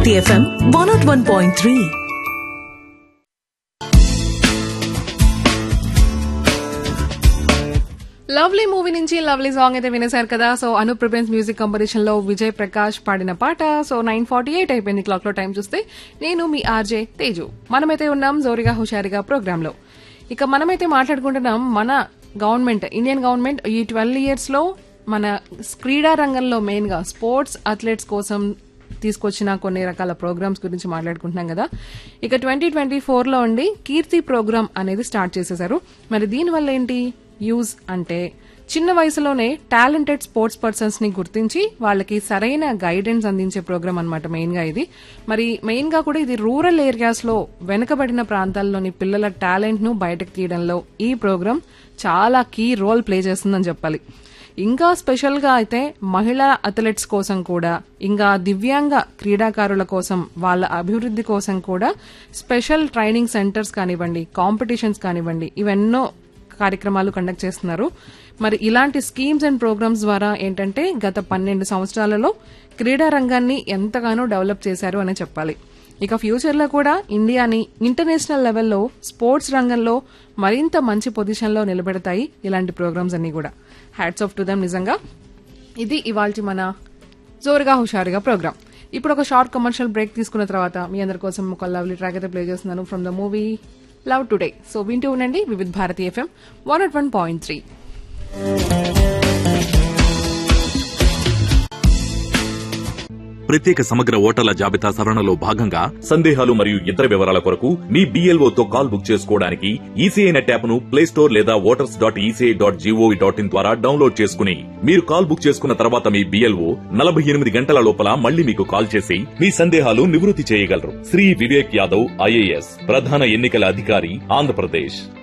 Bharati FM 101.3. Lovely movie నుంచి lovely song అయితే వినేశారు కదా. సో అను ప్రిపెన్స్ మ్యూజిక్ కాంపిటీషన్ లో విజయ్ ప్రకాష్ పాడిన పాట. సో 9:48 అయిపోయింది క్లాక్ లో. టైం చూస్తే నేను మీ ఆర్జే తేజు. మనమైతే ఉన్నాం జోరిగా హుషారిగా ప్రోగ్రామ్ లో. ఇక మనమైతే మాట్లాడుకుంటున్నాం మన గవర్నమెంట్, ఇండియన్ గవర్నమెంట్ ఈ 12 years లో మన క్రీడా రంగంలో మెయిన్ గా స్పోర్ట్స్ అథ్లెట్స్ కోసం తీసుకొచ్చిన కొన్ని రకాల ప్రోగ్రామ్స్ గురించి మాట్లాడుకుంటున్నాం కదా. ఇక 2024 లో ఉండి కీర్తి ప్రోగ్రామ్ అనేది స్టార్ట్ చేసేశారు. మరి దీనివల్ల ఏంటి యూజ్ అంటే చిన్న వయసులోనే టాలెంటెడ్ స్పోర్ట్స్ పర్సన్స్ ని గుర్తించి వాళ్ళకి సరైన గైడెన్స్ అందించే ప్రోగ్రామ్ అన్నమాట మెయిన్ గా ఇది. మరి మెయిన్ గా కూడా ఇది రూరల్ ఏరియాస్ లో వెనుకబడిన ప్రాంతాల్లోని పిల్లల టాలెంట్ ను బయటకు తీయడంలో ఈ ప్రోగ్రామ్ చాలా కీ రోల్ ప్లే చేస్తుందని చెప్పాలి. ఇంకా స్పెషల్ గా అయితే మహిళా అథ్లెట్స్ కోసం కూడా, ఇంకా దివ్యాంగ క్రీడాకారుల కోసం, వాళ్ళ అభివృద్ధి కోసం కూడా స్పెషల్ ట్రైనింగ్ సెంటర్స్ కానివ్వండి, కాంపిటీషన్స్ కానివ్వండి, ఇవెన్నో కార్యక్రమాలు కండక్ట్ చేస్తున్నారు. మరి ఇలాంటి స్కీమ్స్ అండ్ ప్రోగ్రామ్స్ ద్వారా ఏంటంటే గత 12 సంవత్సరాలలో క్రీడా రంగాన్ని ఎంతగానో డెవలప్ చేశారు అని చెప్పాలి. ఇక ఫ్యూచర్ లో కూడా ఇండియాని ఇంటర్నేషనల్ లెవెల్లో స్పోర్ట్స్ రంగంలో మరింత మంచి పొజిషన్ లో నిలబెడతాయి ఇలాంటి ప్రోగ్రామ్స్ అన్ని కూడా. హ్యాట్స్ ఆఫ్ టు దెమ్ నిజంగా. ఇది ఇవాల్టి మన జోరుగా హుషారుగా ప్రోగ్రామ్. ఇప్పుడు ఒక షార్ట్ కమర్షియల్ బ్రేక్ తీసుకున్న తర్వాత మీ అందరి కోసం ఒక లవ్లీ ట్రాక్ అయితే ప్లే చేస్తున్నాను from the movie love today. So వింటూ ఉండండి వివిధ్ భారతి FM 101.3. ప్రత్యేక సమగ్ర ఓటర్ల జాబితా సవరణలో భాగంగా సందేహాలు మరియు ఇతర వివరాల కొరకు మీ BLOతో కాల్ బుక్ చేసుకోవడానికి ఈసీఐ నెట్ యాప్ ను ప్లే స్టోర్ లేదా voters.eci.gov.in ద్వారా డౌన్లోడ్ చేసుకుని మీరు కాల్ బుక్ చేసుకున్న తర్వాత మీ BLO 48 గంటల లోపల మళ్లీ మీకు కాల్ చేసి మీ సందేహాలు నివృత్తి చేయగలరు. శ్రీ వివేక్ యాదవ్ IAS, ప్రధాన ఎన్నికల అధికారి, ఆంధ్రప్రదేశ్.